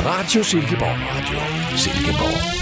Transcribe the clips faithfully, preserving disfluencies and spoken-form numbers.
Radio Silkeborg. Radio Silkeborg.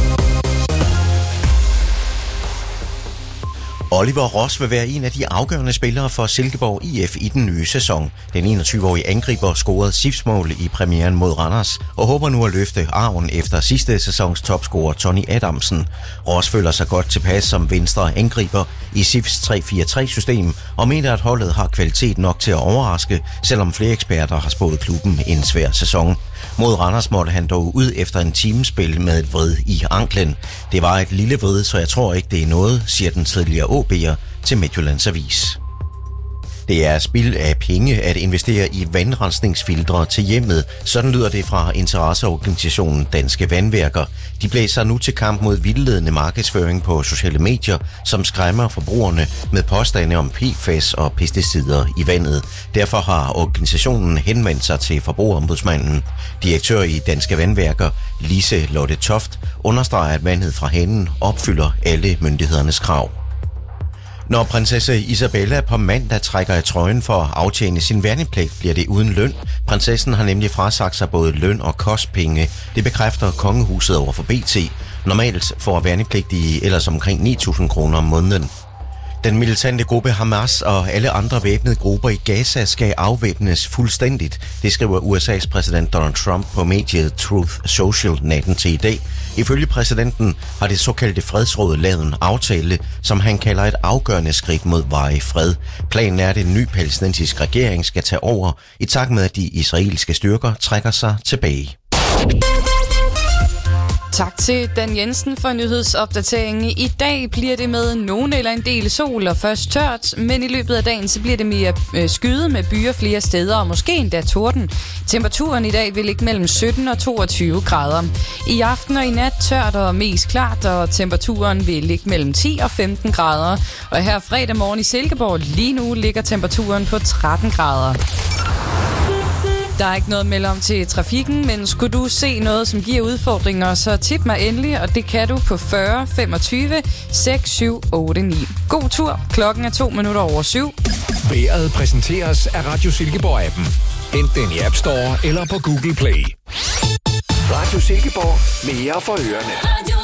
Oliver Ross vil være en af de afgørende spillere for Silkeborg I F i den nye sæson. Den enogtyve-årige angriber scorede S I F's-mål i premieren mod Randers og håber nu at løfte arven efter sidste sæsons topscorer Tony Adamsen. Ross føler sig godt tilpas som venstre angriber i S I F's tre fire tre-system og mener, at holdet har kvalitet nok til at overraske, selvom flere eksperter har spået klubben en svær sæson. Mod Randers måtte han dog ud efter en timespil med et vrid i anklen. Det var et lille vrid, så jeg tror ikke, det er noget, siger den tidligere O B'er til Midtjyllands Avis. Det er spild af penge at investere i vandrensningsfiltre til hjemmet. Sådan lyder det fra interesseorganisationen Danske Vandværker. De blæser nu til kamp mod vildledende markedsføring på sociale medier, som skræmmer forbrugerne med påstande om P F A S og pesticider i vandet. Derfor har organisationen henvendt sig til Forbrugerombudsmanden. Direktør i Danske Vandværker, Lise Lotte Toft, understreger, at vandet fra hanen opfylder alle myndighedernes krav. Når prinsesse Isabella på mandag trækker i trøjen for at aftjene sin værnepligt, bliver det uden løn. Prinsessen har nemlig frasagt sig både løn og kostpenge. Det bekræfter kongehuset over for B T. Normalt får værnepligtige ellers omkring ni tusind kroner om måneden. Den militante gruppe Hamas og alle andre væbnede grupper i Gaza skal afvæbnes fuldstændigt. Det skriver U S A's præsident Donald Trump på mediet Truth Social natten til i dag. Ifølge præsidenten har det såkaldte fredsråd lavet en aftale, som han kalder et afgørende skridt mod varig fred. Planen er, at en ny palæstinensisk regering skal tage over, i takt med at de israelske styrker trækker sig tilbage. Tak til Dan Jensen for nyhedsopdateringen. I dag bliver det med nogen eller en del sol og først tørt, men i løbet af dagen så bliver det mere øh, skyet med byer flere steder og måske endda torden. Temperaturen i dag vil ligge mellem sytten og toogtyve grader. I aften og i nat tørt og mest klart, og temperaturen vil ligge mellem ti og femten grader. Og her fredag morgen i Silkeborg lige nu ligger temperaturen på tretten grader. Der er ikke noget at melde om til trafikken, men skulle du se noget, som giver udfordringer, så tip mig endelig, og det kan du på fyrre femogtyve seks syv otte ni. God tur. Klokken er to minutter over syv. Vejret præsenteres af Radio Silkeborg-appen. Hent den i App Store eller på Google Play. Radio Silkeborg. Mere for ørerne.